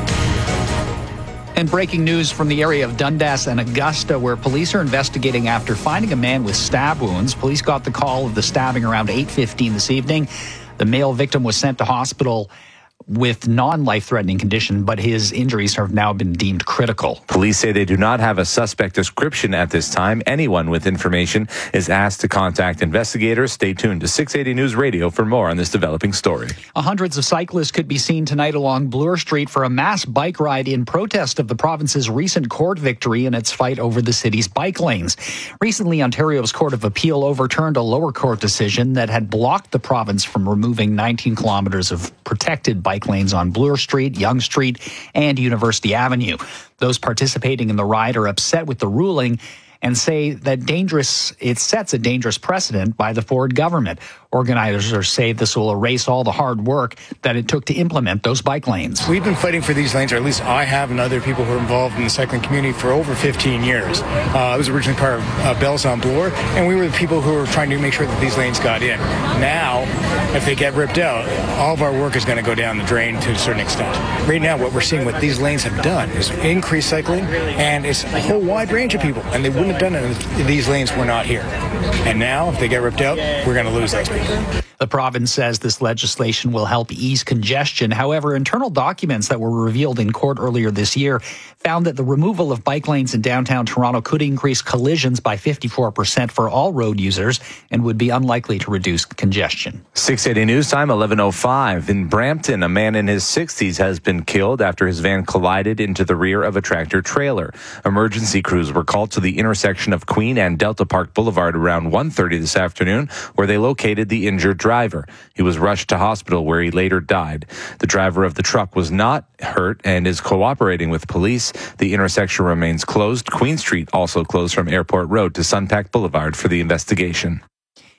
And breaking news from the area of Dundas and Augusta, where police are investigating after finding a man with stab wounds. Police got the call of the stabbing around eight fifteen this evening. The male victim was sent to hospital with non-life-threatening condition, but his injuries have now been deemed critical. Police say they do not have a suspect description at this time. Anyone with information is asked to contact investigators. Stay tuned to six eighty News Radio for more on this developing story. Hundreds of cyclists could be seen tonight along Bloor Street for a mass bike ride in protest of the province's recent court victory in its fight over the city's bike lanes. Recently, Ontario's Court of Appeal overturned a lower court decision that had blocked the province from removing nineteen kilometers of protected bike lanes on Bloor Street, Yonge Street, and University Avenue. Those participating in the ride are upset with the ruling and say that dangerous it sets a dangerous precedent by the Ford government. Organizers say this will erase all the hard work that it took to implement those bike lanes. We've been fighting for these lanes, or at least I have and other people who are involved in the cycling community, for over fifteen years. Uh, I was originally part of uh, Bells on Bloor, and we were the people who were trying to make sure that these lanes got in. Now, if they get ripped out, all of our work is going to go down the drain to a certain extent. Right now, what we're seeing what these lanes have done is increase cycling, and it's a whole wide range of people, and they wouldn't have done it if these lanes were not here. And now, if they get ripped out, we're going to lose those people. The province says this legislation will help ease congestion. However, internal documents that were revealed in court earlier this year found that the removal of bike lanes in downtown Toronto could increase collisions by fifty-four percent for all road users and would be unlikely to reduce congestion. six eighty News Time, eleven oh five. In Brampton, a man in his sixties has been killed after his van collided into the rear of a tractor trailer. Emergency crews were called to the intersection of Queen and Delta Park Boulevard around one thirty this afternoon, where they located the injured driver. He was rushed to hospital, where he later died. The driver of the truck was not hurt and is cooperating with police. The intersection remains closed. Queen Street also closed from Airport Road to Sunpack Boulevard for the investigation.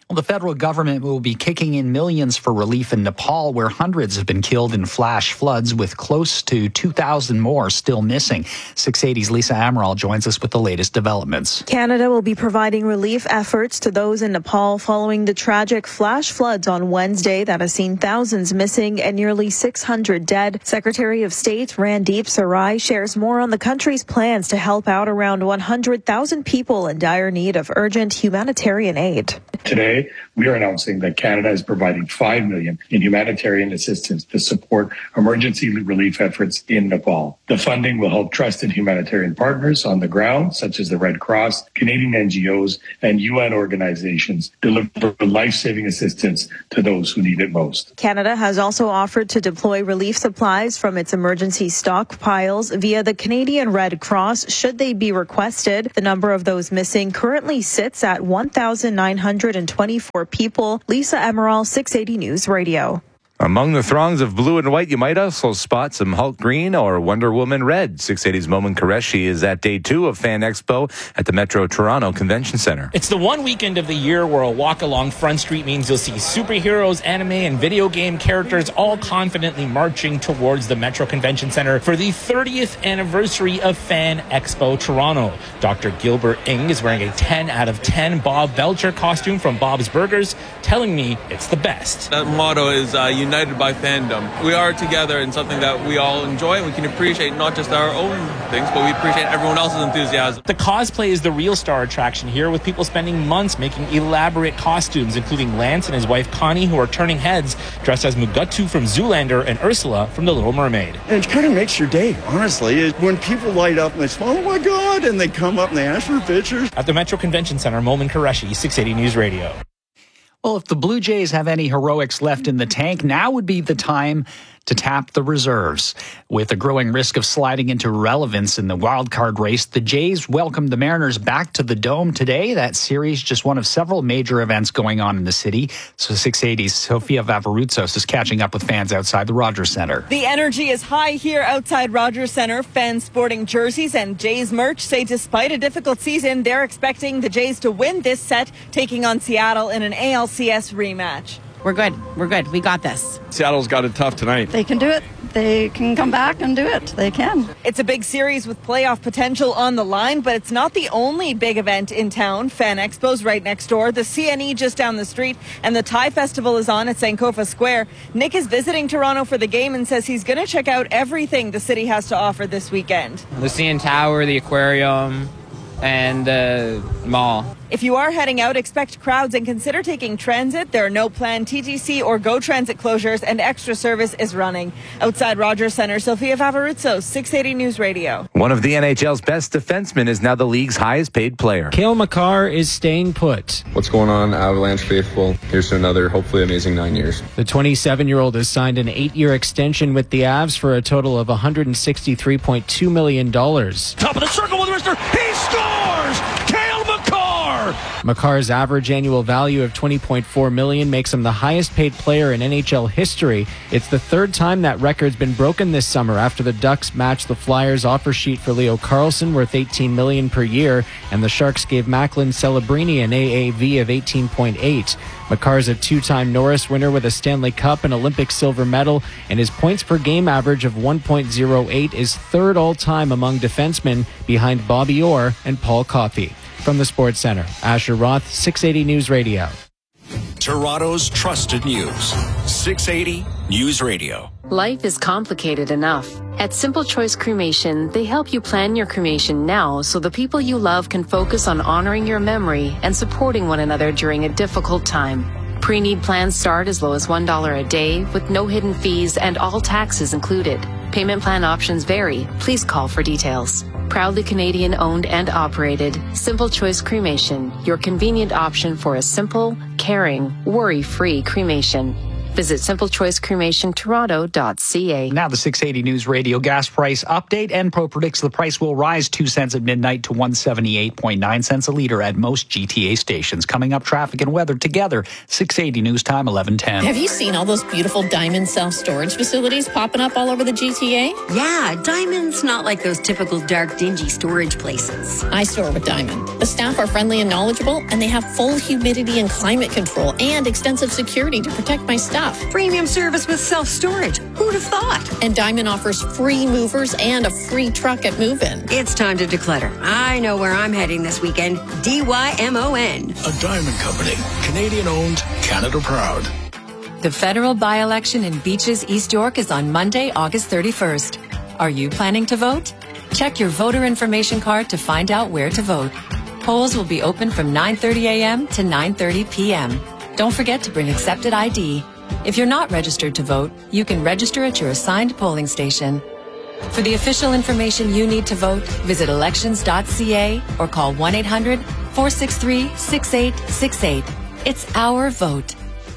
Well, the federal government will be kicking in millions for relief in Nepal, where hundreds have been killed in flash floods, with close to two thousand more still missing. six eighty's Lisa Amaral joins us with the latest developments. Canada will be providing relief efforts to those in Nepal following the tragic flash floods on Wednesday that has seen thousands missing and nearly six hundred dead. Secretary of State Randeep Sarai shares more on the country's plans to help out around one hundred thousand people in dire need of urgent humanitarian aid. Today, we are announcing that Canada is providing five million dollars in humanitarian assistance to support emergency relief efforts in Nepal. The funding will help trusted humanitarian partners on the ground, such as the Red Cross, Canadian N G Os, and U N organizations, deliver life-saving assistance to those who need it most. Canada has also offered to deploy relief supplies from its emergency stockpiles via the Canadian Red Cross should they be requested. The number of those missing currently sits at one thousand nine hundred twenty-four people. Lisa Amaral, six eighty News Radio. Among the throngs of blue and white, you might also spot some Hulk green or Wonder Woman red. six eighty's Momin Qureshi is at day two of Fan Expo at the Metro Toronto Convention Center. It's the one weekend of the year where a walk along Front Street means you'll see superheroes, anime, and video game characters all confidently marching towards the Metro Convention Center for the thirtieth anniversary of Fan Expo Toronto. Doctor Gilbert Ng is wearing a ten out of ten Bob Belcher costume from Bob's Burgers, telling me it's the best. That motto is uh, united by fandom. We are together in something that we all enjoy, and we can appreciate not just our own things, but we appreciate everyone else's enthusiasm. The cosplay is the real star attraction here, with people spending months making elaborate costumes, including Lance and his wife Connie, who are turning heads dressed as Mugatu from Zoolander and Ursula from The Little Mermaid. And it kind of makes your day, honestly. When people light up and they say, oh my God, and they come up and they ask for pictures. At the Metro Convention Center, Momin Qureshi, six eighty News Radio. Well, if the Blue Jays have any heroics left in the tank, now would be the time to tap the reserves. With a growing risk of sliding into irrelevance in the wild card race, the Jays welcomed the Mariners back to the Dome today. That series just one of several major events going on in the city. So six eighty's Sofia Vavarutsos is catching up with fans outside the Rogers Center. The energy is high here outside Rogers Center. Fans sporting jerseys and Jays merch say despite a difficult season, they're expecting the Jays to win this set, taking on Seattle in an A L C S rematch. We're good. We're good. We got this. Seattle's got it tough tonight. They can do it. They can come back and do it. They can. It's a big series with playoff potential on the line, but it's not the only big event in town. Fan Expo's right next door, the C N E just down the street, and the Thai Festival is on at Sankofa Square. Nick is visiting Toronto for the game and says he's going to check out everything the city has to offer this weekend. The C N Tower, the aquarium, and the mall. If you are heading out, expect crowds and consider taking transit. There are no planned T T C or GO Transit closures, and extra service is running. Outside Rogers Center, Sofia Vavarutsos, six eighty News Radio. One of the N H L's best defensemen is now the league's highest paid player. Cale Makar is staying put. What's going on, Avalanche faithful? Here's to another, hopefully amazing nine years. The twenty-seven-year-old has signed an eight-year extension with the Avs for a total of one hundred sixty-three point two million dollars. Top of the circle with Rister. He scores! Cale Makar! Makar's average annual value of twenty point four million dollars makes him the highest paid player in N H L history. It's the third time that record's been broken this summer after the Ducks matched the Flyers' offer sheet for Leo Carlsson worth eighteen million dollars per year, and the Sharks gave Macklin Celebrini an A A V of eighteen point eight. Makar's a two-time Norris winner with a Stanley Cup and Olympic silver medal, and his points per game average of one point oh eight is third all-time among defensemen, behind Bobby Orr and Paul Coffey. From the Sports Center, Asher Roth, six eighty News Radio. Toronto's trusted news, six eighty News Radio. Life is complicated enough. At Simple Choice Cremation, they help you plan your cremation now so the people you love can focus on honoring your memory and supporting one another during a difficult time. Pre-need plans start as low as one dollar a day with no hidden fees and all taxes included. Payment plan options vary. Please call for details. Proudly Canadian owned and operated, Simple Choice Cremation, your convenient option for a simple, caring, worry-free cremation. Visit simple choice cremation toronto dot c a. Now the six eighty News Radio gas price update. Enpro predicts the price will rise two cents at midnight to one seventy-eight point nine cents a litre at most G T A stations. Coming up, traffic and weather together. six eighty News Time, eleven ten. Have you seen all those beautiful Diamond self-storage facilities popping up all over the G T A? Yeah, Diamond's not like those typical dark, dingy storage places. I store with Diamond. The staff are friendly and knowledgeable, and they have full humidity and climate control and extensive security to protect my stuff. Premium service with self-storage. Who'd have thought? And Diamond offers free movers and a free truck at move-in. It's time to declutter. I know where I'm heading this weekend. D Y M O N. A Diamond Company. Canadian-owned, Canada-proud. The federal by-election in Beaches, East York is on Monday, August thirty-first. Are you planning to vote? Check your voter information card to find out where to vote. Polls will be open from nine thirty a.m. to nine thirty p.m. Don't forget to bring accepted I D. If you're not registered to vote, you can register at your assigned polling station. For the official information you need to vote, visit elections dot c a or call one eight hundred four six three six eight six eight. It's our vote.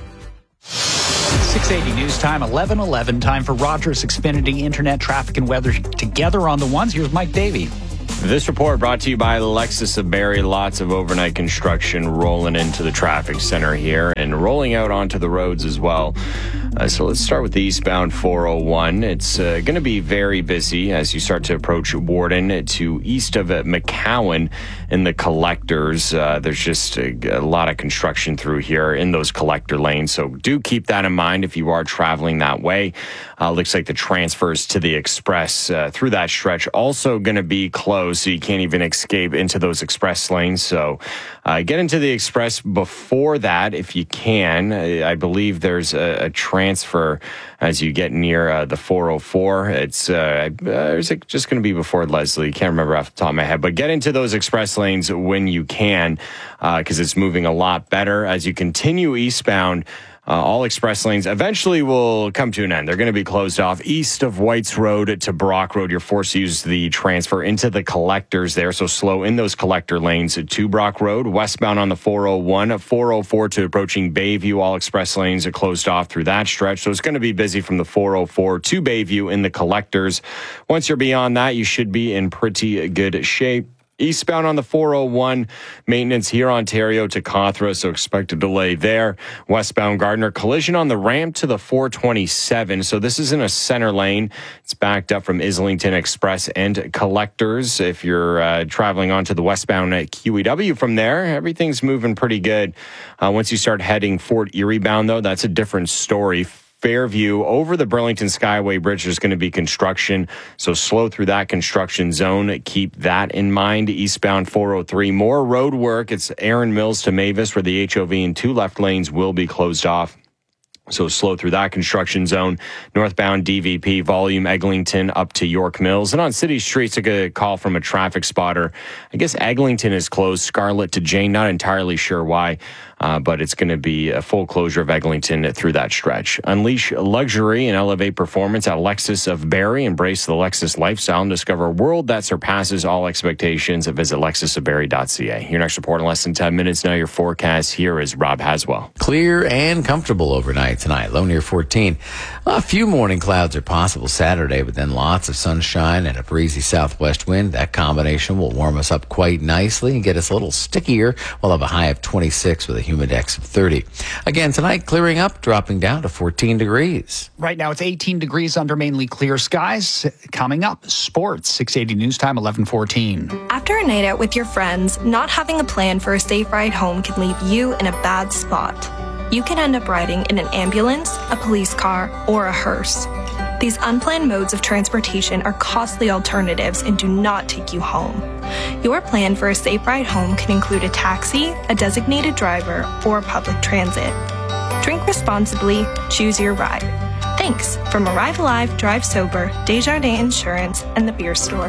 six eighty News Time, eleven eleven. Time for Rogers Xfinity Internet traffic and weather together on the ones. Here's Mike Davey. This report brought to you by Lexus of Barrie. Lots of overnight construction rolling into the traffic center here and rolling out onto the roads as well. Uh, so let's start with the eastbound four oh one. It's uh, going to be very busy as you start to approach Warden to east of uh, McCowan in the collectors. Uh, there's just a, a lot of construction through here in those collector lanes. So do keep that in mind if you are traveling that way. Uh, looks like the transfers to the express uh, through that stretch also going to be closed, so you can't even escape into those express lanes. So uh, get into the express before that if you can. I, I believe there's a, a transfer as you get near uh, the four oh four. It's uh, uh, is it just going to be before Leslie? Can't remember off the top of my head, but get into those express lanes when you can because uh, it's moving a lot better as you continue eastbound. Uh, all express lanes eventually will come to an end. They're going to be closed off east of Whites Road to Brock Road. You're forced to use the transfer into the collectors there, so slow in those collector lanes to Brock Road. Westbound on the four oh one, four oh four to approaching Bayview. All express lanes are closed off through that stretch, so it's going to be busy from the four oh four to Bayview in the collectors. Once you're beyond that, you should be in pretty good shape. Eastbound on the four oh one, maintenance here, Ontario to Cawthra, so expect a delay there. Westbound Gardner, collision on the ramp to the four twenty-seven. So this is in a center lane. It's backed up from Islington Express and Collectors. If you're uh, traveling onto the westbound at Q E W from there, everything's moving pretty good. Uh, once you start heading Fort Erie bound, though, that's a different story. Fairview over the Burlington Skyway Bridge, there's going to be construction, so slow through that construction zone. Keep that in mind. Eastbound four oh three, more road work. It's Aaron Mills to Mavis, where the H O V and two left lanes will be closed off. So slow through that construction zone. Northbound D V P, volume Eglinton up to York Mills. And on city streets, I got a call from a traffic spotter. I guess Eglinton is closed. Scarlett to Jane, not entirely sure why. Uh, but it's going to be a full closure of Eglinton through that stretch. Unleash luxury and elevate performance at Lexus of Barrie. Embrace the Lexus lifestyle and discover a world that surpasses all expectations. Visit lexus of barrie dot c a. Your next report in less than ten minutes. Now your forecast. Here is Rob Haswell. Clear and comfortable overnight tonight. Low near fourteen. A few morning clouds are possible Saturday, but then lots of sunshine and a breezy southwest wind. That combination will warm us up quite nicely and get us a little stickier. We'll have a high of twenty-six with a humidex of thirty. Again, tonight clearing up, dropping down to fourteen degrees. Right now it's eighteen degrees under mainly clear skies. Coming up, sports. six eighty News Time, eleven fourteen. After a night out with your friends, not having a plan for a safe ride home can leave you in a bad spot. You can end up riding in an ambulance, a police car, or a hearse. These unplanned modes of transportation are costly alternatives and do not take you home. Your plan for a safe ride home can include a taxi, a designated driver, or public transit. Drink responsibly, choose your ride. Thanks from Arrive Alive, Drive Sober, Desjardins Insurance, and the Beer Store.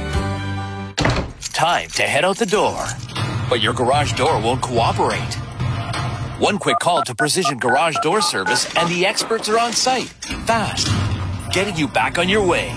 Time to head out the door, but your garage door won't cooperate. One quick call to Precision Garage Door Service and the experts are on site, fast, getting you back on your way.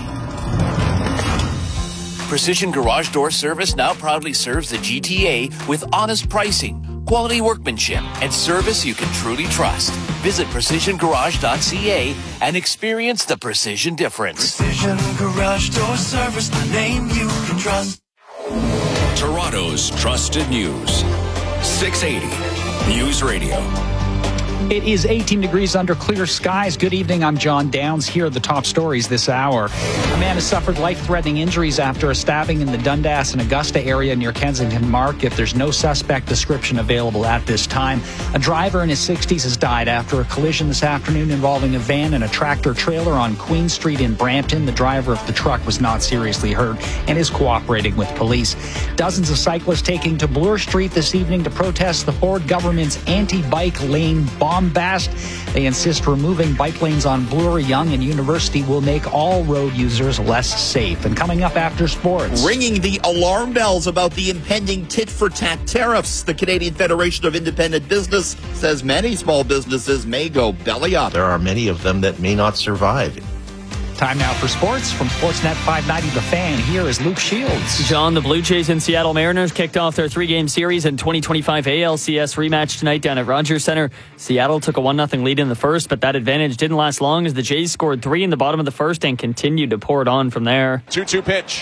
Precision Garage Door Service now proudly serves the G T A with honest pricing, Quality workmanship and service you can truly trust. Visit precision garage dot c a and experience the precision difference. Precision Garage Door Service, the name you can trust. Toronto's trusted news. six eighty News Radio. It is eighteen degrees under clear skies. Good evening, I'm John Downs. Here are the top stories this hour. A man has suffered life-threatening injuries after a stabbing in the Dundas and Augusta area near Kensington Market. There's no suspect description available at this time. A driver in his sixties has died after a collision this afternoon involving a van and a tractor-trailer on Queen Street in Brampton. The driver of the truck was not seriously hurt and is cooperating with police. Dozens of cyclists taking to Bloor Street this evening to protest the Ford government's anti-bike lane bombast. They insist removing bike lanes on Bloor, Yonge, and University will make all road users less safe. And coming up after sports, ringing the alarm bells about the impending tit-for-tat tariffs. The Canadian Federation of Independent Business says many small businesses may go belly up. There are many of them that may not survive. Time now for sports from Sportsnet five ninety The Fan. Here is Luke Shields. John, the Blue Jays and Seattle Mariners kicked off their three-game series in twenty twenty-five A L C S rematch tonight down at Rogers Centre. Seattle took a one nothing lead in the first, but that advantage didn't last long as the Jays scored three in the bottom of the first and continued to pour it on from there. two two pitch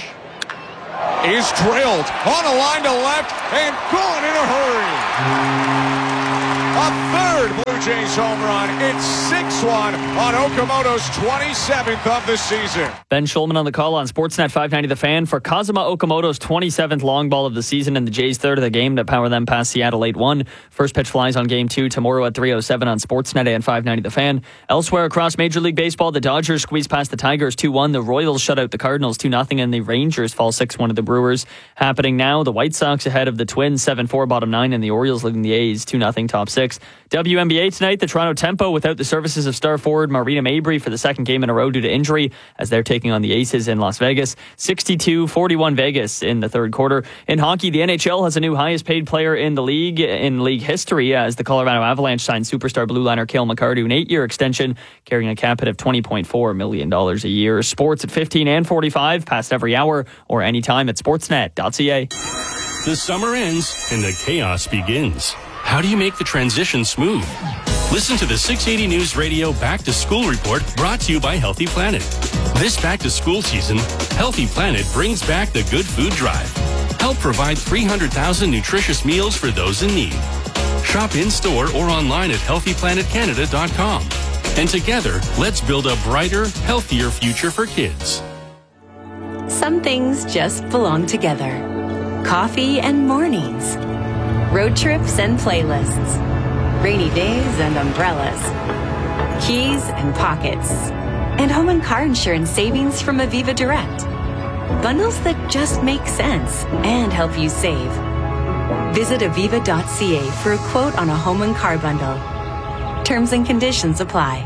is drilled on a line to left and gone in a hurry. A third Blue Jays home run. It's six one on Okamoto's twenty-seventh of the season. Ben Schulman on the call on Sportsnet five ninety The Fan for Kazuma Okamoto's twenty-seventh long ball of the season and the Jays' third of the game to power them past Seattle eight one. First pitch flies on game two tomorrow at three oh seven on Sportsnet and five ninety The Fan. Elsewhere across Major League Baseball, the Dodgers squeeze past the Tigers two one. The Royals shut out the Cardinals two nothing, and the Rangers fall six one to the Brewers. Happening now, the White Sox ahead of the Twins seven four bottom nine, and the Orioles leading the A's two nothing top six. W N B A tonight, the Toronto Tempo without the services of star forward Marina Mabry for the second game in a row due to injury as they're taking on the Aces in Las Vegas. sixty-two forty-one Vegas in the third quarter. In hockey, the N H L has a new highest paid player in the league in league history as the Colorado Avalanche signed superstar blue liner Cale Makar to an eight-year extension carrying a cap hit of twenty point four million dollars a year. Sports at fifteen and forty-five, past every hour or anytime at sportsnet dot c a. The summer ends and the chaos begins. How do you make the transition smooth? Listen to the six eighty News Radio Back to School Report brought to you by Healthy Planet. This back to school season, Healthy Planet brings back the Good Food Drive. Help provide three hundred thousand nutritious meals for those in need. Shop in-store or online at healthy planet canada dot com. And together, let's build a brighter, healthier future for kids. Some things just belong together. Coffee and mornings. Road trips and playlists. Rainy days and umbrellas. Keys and pockets. And home and car insurance savings from Aviva Direct. Bundles that just make sense and help you save. Visit aviva dot c a for a quote on a home and car bundle. Terms and conditions apply.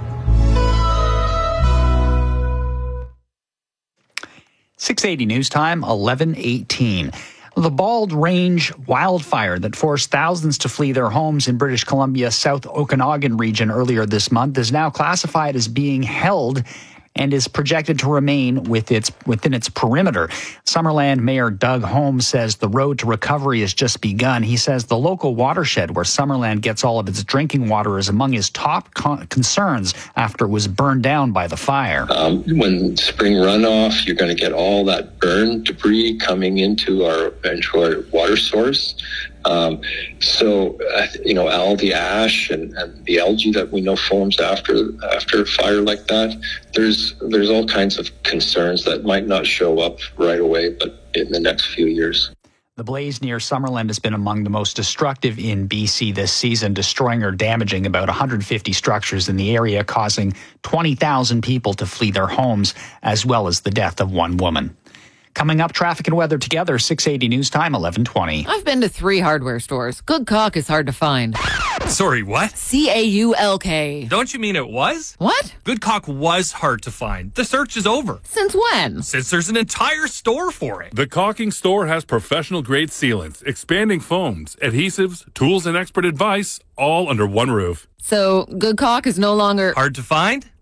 six eighty News Time, eleven eighteen. The Bald Range wildfire that forced thousands to flee their homes in British Columbia's South Okanagan region earlier this month is now classified as being held and is projected to remain with its, within its perimeter. Summerland Mayor Doug Holmes says the road to recovery has just begun. He says the local watershed where Summerland gets all of its drinking water is among his top con- concerns after it was burned down by the fire. Um, when spring runoff, you're going to get all that burn debris coming into our, into our water source. Um, so, uh, you know, all the ash and, and the algae that we know forms after after a fire like that, there's there's all kinds of concerns that might not show up right away, but in the next few years. The blaze near Summerland has been among the most destructive in B C this season, destroying or damaging about one hundred fifty structures in the area, causing twenty thousand people to flee their homes, as well as the death of one woman. Coming up, traffic and weather together, six eighty News Time, eleven twenty. I've been to three hardware stores. Good Caulk is hard to find. Sorry, what? C A U L K. Don't you mean it was? What? Good Caulk was hard to find. The search is over. Since when? Since there's an entire store for it. The Caulking Store has professional-grade sealants, expanding foams, adhesives, tools, and expert advice, all under one roof. So, Good Caulk is no longer... hard to find?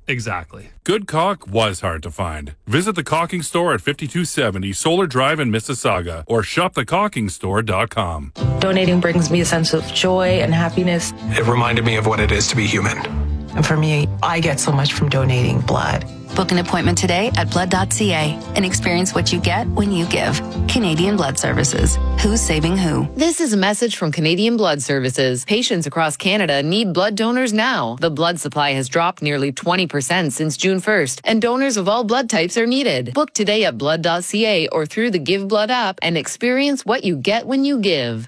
Exactly. Good caulk was hard to find. Visit the caulking store at fifty-two seventy Solar Drive in Mississauga or shop the caulking store dot com. Donating brings me a sense of joy and happiness. It reminded me of what it is to be human. And for me, I get so much from donating blood. Book an appointment today at blood dot c a and experience what you get when you give. Canadian Blood Services. Who's saving who? This is a message from Canadian Blood Services. Patients across Canada need blood donors now. The blood supply has dropped nearly twenty percent since June first, and donors of all blood types are needed. Book today at blood dot c a or through the Give Blood app and experience what you get when you give.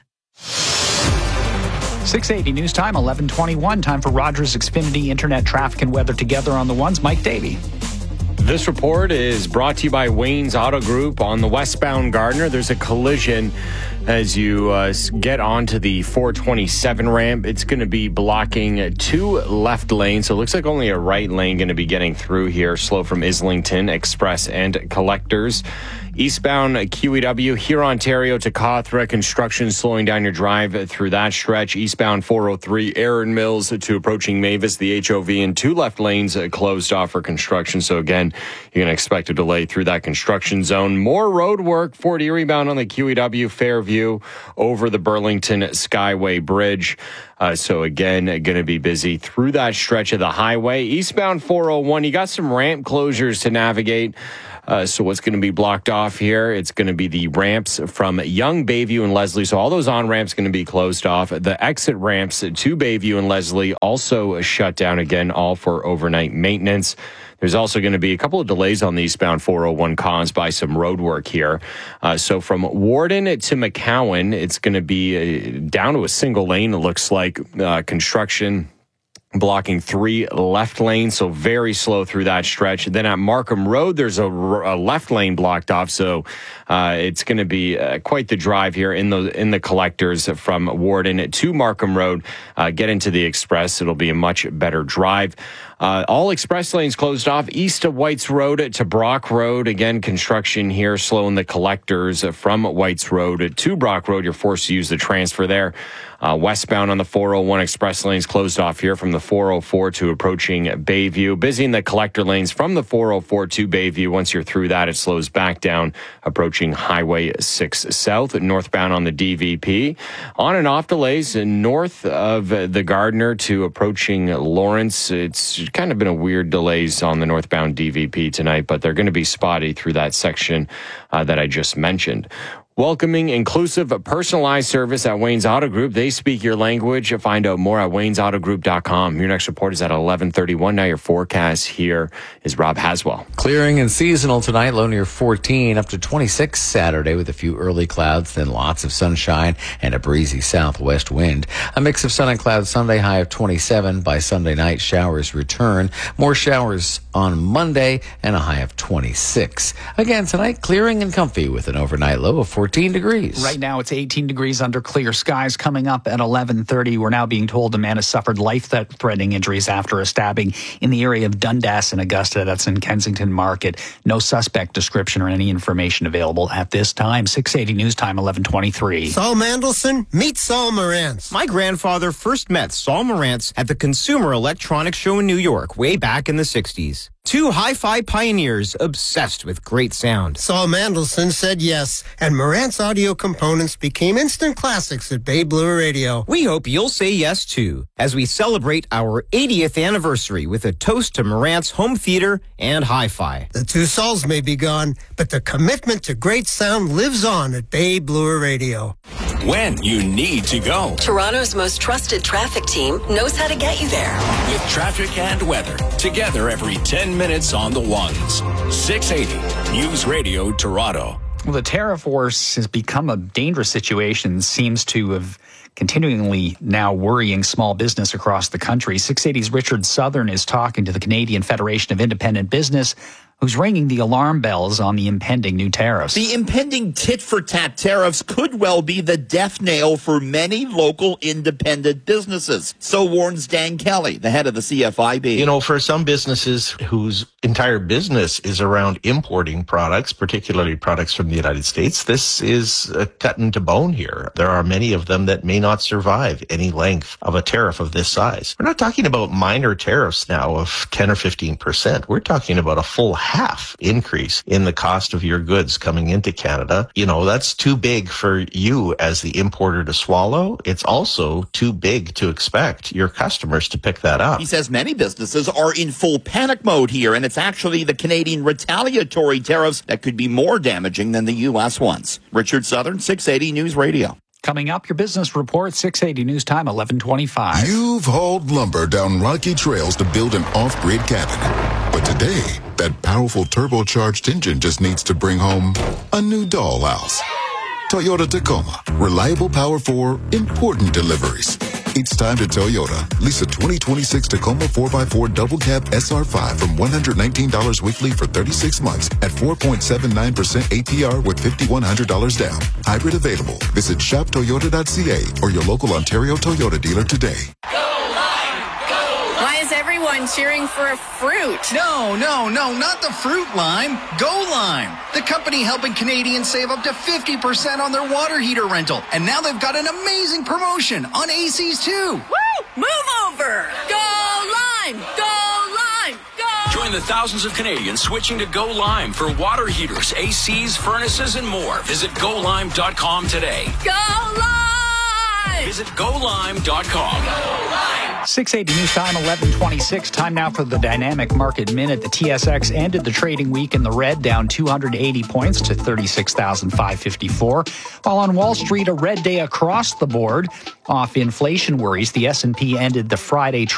six eighty News Time, eleven twenty-one. Time for Rogers Xfinity Internet Traffic and Weather Together on the Ones. Mike Davey. This report is brought to you by Wayne's Auto Group on the westbound Gardiner. There's a collision as you uh, get onto the four twenty-seven ramp. It's going to be blocking two left lanes, so it looks like only a right lane going to be getting through here. Slow from Islington, Express, and Collectors. Eastbound Q E W, here Ontario to Cawthra, construction slowing down your drive through that stretch. Eastbound four oh three, Erin Mills to approaching Mavis, the H O V, and two left lanes closed off for construction. So again, you're going to expect a delay through that construction zone. More road work, Fort Erie bound on the Q E W, Fairview over the Burlington Skyway Bridge. Uh, so again, going to be busy through that stretch of the highway. Eastbound four oh one, you got some ramp closures to navigate. Uh, so what's going to be blocked off here? It's going to be the ramps from Young, Bayview, and Leslie. So all those on-ramps going to be closed off. The exit ramps to Bayview and Leslie also shut down again, all for overnight maintenance. There's also going to be a couple of delays on the eastbound four oh one caused by some road work here. Uh, so from Warden to McCowan, it's going to be uh, down to a single lane, it looks like. Uh, construction blocking three left lanes, so very slow through that stretch. Then at Markham Road, there's a, a left lane blocked off, so uh, it's going to be uh, quite the drive here in the in the collectors from Warden to Markham Road. Uh, get into the Express, it'll be a much better drive. Uh, all express lanes closed off east of Whites Road to Brock Road. Again, construction here slowing the collectors from Whites Road to Brock Road. You're forced to use the transfer there. Uh, westbound on the four oh one express lanes closed off here from the four oh four to approaching Bayview. Busy in the collector lanes from the four oh four to Bayview. Once you're through that, it slows back down approaching Highway six South. Northbound on the D V P. On and off delays north of the Gardiner to approaching Lawrence. It's kind of been a weird delays on the northbound D V P tonight, but they're going to be spotty through that section uh, that I just mentioned. Welcoming, inclusive, personalized service at Wayne's Auto Group. They speak your language. Find out more at waynes auto group dot com. Your next report is at eleven thirty-one. Now your forecast here is Rob Haswell. Clearing and seasonal tonight, low near fourteen, up to twenty-six Saturday with a few early clouds, then lots of sunshine and a breezy southwest wind. A mix of sun and clouds Sunday, high of twenty-seven. By Sunday night, showers return. More showers on Monday and a high of twenty-six. Again, tonight, clearing and comfy with an overnight low of fourteen degrees. Right now, it's eighteen degrees under clear skies. Coming up at eleven thirty, we're now being told a man has suffered life-threatening injuries after a stabbing in the area of Dundas in Augusta. That's in Kensington Market. No suspect description or any information available at this time. six eighty News Time, eleven twenty-three. Saul Mandelson, meet Saul Morantz. My grandfather first met Saul Morantz at the Consumer Electronics Show in New York way back in the sixties. Two hi-fi pioneers obsessed with great sound. Saul Mandelson said yes, and Morantz audio components became instant classics at Bay Blue Radio. We hope you'll say yes, too, as we celebrate our eightieth anniversary with a toast to Morantz home theater and hi-fi. The two Sauls may be gone, but the commitment to great sound lives on at Bay Blue Radio. When you need to go. Toronto's most trusted traffic team knows how to get you there. With traffic and weather, together every ten minutes on the Ones. six eighty News Radio Toronto. Well, the tariff wars has become a dangerous situation, seems to have continually now worrying small business across the country. six eighty's Richard Southern is talking to the Canadian Federation of Independent Business who's ringing the alarm bells on the impending new tariffs. The impending tit-for-tat tariffs could well be the death nail for many local independent businesses. So warns Dan Kelly, the head of the C F I B. You know, for some businesses whose entire business is around importing products, particularly products from the United States, this is a cut into bone here. There are many of them that may not survive any length of a tariff of this size. We're not talking about minor tariffs now of ten or fifteen percent. We're talking about a full half increase in the cost of your goods coming into Canada. You know, that's too big for you as the importer to swallow. It's also too big to expect your customers to pick that up. He says many businesses are in full panic mode here, and it's actually the Canadian retaliatory tariffs that could be more damaging than the U S ones. Richard Southern, six eighty News Radio. Coming up, your business report, six eighty News Time, eleven twenty-five. You've hauled lumber down rocky trails to build an off-grid cabin. But today, that powerful turbocharged engine just needs to bring home a new dollhouse. Toyota Tacoma. Reliable power for important deliveries. It's time to Toyota. Lease a twenty twenty-six Tacoma four by four double cab S R five from one hundred nineteen dollars weekly for thirty-six months at four point seven nine percent A P R with five thousand one hundred dollars down. Hybrid available. Visit shop toyota dot c a or your local Ontario Toyota dealer today. Why is everyone cheering for a fruit? No, no, no, not the fruit lime. Go Lime, the company helping Canadians save up to fifty percent on their water heater rental. And now they've got an amazing promotion on A Cs too. Woo! Move over! Go Lime! Go Lime! Go! Join the thousands of Canadians switching to Go Lime for water heaters, A Cs, furnaces, and more. Visit go lime dot com today. Go Lime! Visit go lime dot com. Go Lime! six eighty News Time, eleven twenty-six. Time now for the Dynamic Market Minute. The T S X ended the trading week in the red, down two hundred eighty points to thirty-six thousand five hundred fifty-four. While on Wall Street, a red day across the board. Off inflation worries, the S and P ended the Friday